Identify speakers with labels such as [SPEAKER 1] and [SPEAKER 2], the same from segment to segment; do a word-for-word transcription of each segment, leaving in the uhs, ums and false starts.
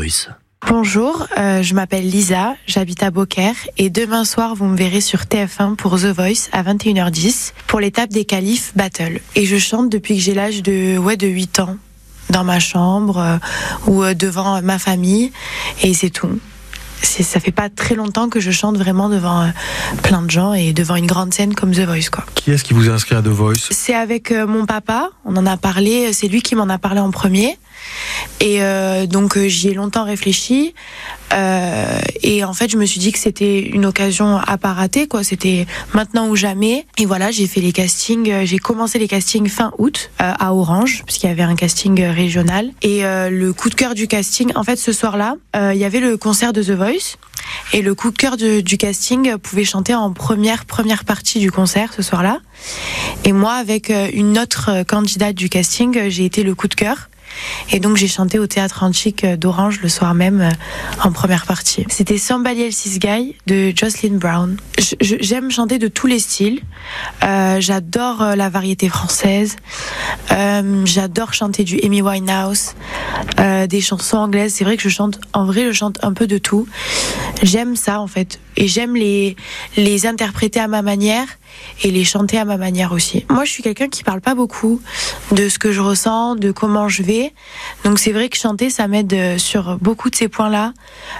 [SPEAKER 1] Voice.
[SPEAKER 2] Bonjour, euh, je m'appelle Lisa, j'habite à Beaucaire et demain soir vous me verrez sur T F un pour The Voice à vingt et une heures dix pour l'étape des qualifs Battle. Et je chante depuis que j'ai l'âge de ouais de huit ans dans ma chambre euh, ou euh, devant ma famille et c'est tout. C'est, ça fait pas très longtemps que je chante vraiment devant euh, plein de gens et devant une grande scène comme The Voice quoi.
[SPEAKER 3] Qui est-ce qui vous a inscrit à The Voice ?
[SPEAKER 2] C'est avec euh, mon papa, on en a parlé, c'est lui qui m'en a parlé en premier. Et euh, donc euh, j'y ai longtemps réfléchi euh, et en fait je me suis dit que c'était une occasion à pas rater quoi, c'était maintenant ou jamais. Et voilà, j'ai fait les castings, euh, j'ai commencé les castings fin août euh, à Orange puisqu'il y avait un casting euh, régional et euh, le coup de cœur du casting, en fait ce soir-là euh, il y avait le concert de The Voice et le coup de cœur de, du casting pouvait chanter en première première partie du concert ce soir-là. Et moi avec euh, une autre candidate du casting, euh, j'ai été le coup de cœur. Et donc j'ai chanté au Théâtre Antique d'Orange le soir même euh, en première partie. C'était Somebody Else's Guy de Jocelyn Brown. Je, je, j'aime chanter de tous les styles. Euh, j'adore euh, la variété française. Euh, j'adore chanter du Amy Winehouse, euh, des chansons anglaises. C'est vrai que je chante, en vrai, je chante un peu de tout. J'aime ça en fait, et j'aime les les interpréter à ma manière et les chanter à ma manière aussi. Moi, je suis quelqu'un qui parle pas beaucoup de ce que je ressens, de comment je vais. Donc c'est vrai que chanter, ça m'aide sur beaucoup de ces points-là.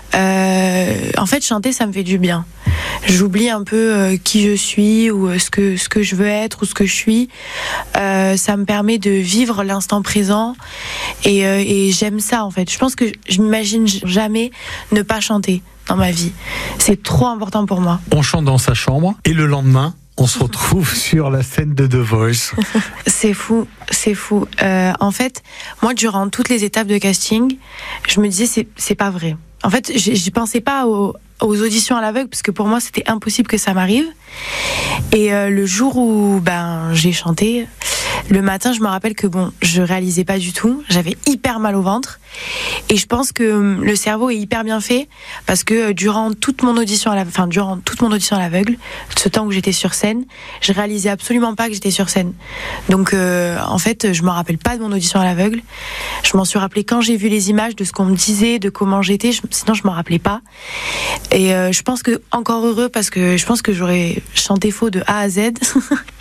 [SPEAKER 2] Euh, en fait, chanter, ça me fait du bien. J'oublie un peu euh, qui je suis ou euh, ce que ce que je veux être ou ce que je suis. Euh, ça me permet de vivre l'instant présent et, euh, et j'aime ça en fait. Je pense que je m'imagine jamais ne pas chanter dans ma vie. C'est trop important pour moi.
[SPEAKER 3] On chante dans sa chambre et le lendemain, on se retrouve sur la scène de The Voice.
[SPEAKER 2] C'est fou, c'est fou. Euh, en fait, moi, durant toutes les étapes de casting, je me disais c'est c'est pas vrai. En fait, j'y pensais pas aux, aux auditions à l'aveugle parce que pour moi, c'était impossible que ça m'arrive. Et euh, le jour où ben j'ai chanté, le matin, je me rappelle que bon, je réalisais pas du tout. J'avais hyper mal au ventre. Et je pense que le cerveau est hyper bien fait parce que durant toute mon audition à la, enfin durant toute mon audition à l'aveugle, ce temps que j'étais sur scène, je réalisais absolument pas que j'étais sur scène. Donc euh, en fait, je me rappelle pas de mon audition à l'aveugle. Je m'en suis rappelé quand j'ai vu les images de ce qu'on me disait, de comment j'étais. Je, sinon, je m'en rappelais pas. Et euh, je pense que encore heureux parce que je pense que j'aurais chanté faux de A à Z.